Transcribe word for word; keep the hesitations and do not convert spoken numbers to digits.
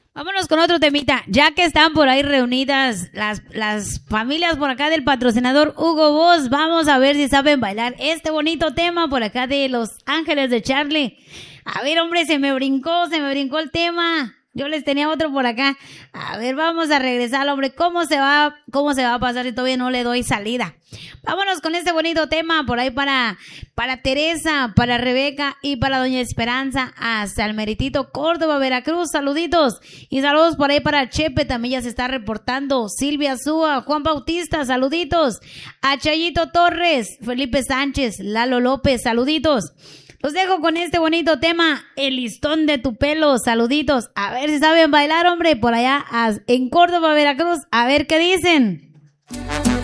Vámonos con otro temita, ya que están por ahí reunidas las, las familias por acá del patrocinador Hugo Boss, vamos a ver si saben bailar este bonito tema por acá de Los Ángeles de Charlie. A ver, hombre, se me brincó, se me brincó el tema. Yo les tenía otro por acá. A ver, vamos a regresar, hombre. ¿Cómo se va, cómo se va a pasar si todavía no le doy salida? Vámonos con este bonito tema por ahí para, para Teresa, para Rebeca y para Doña Esperanza hasta el Meritito Córdoba, Veracruz. Saluditos. Y saludos por ahí para Chepe, también ya se está reportando. Silvia Súa, Juan Bautista, saluditos. A Chayito Torres, Felipe Sánchez, Lalo López, saluditos. Los dejo con este bonito tema, El listón de tu pelo, saluditos. A ver si saben bailar, hombre, por allá en Córdoba, Veracruz. A ver qué dicen.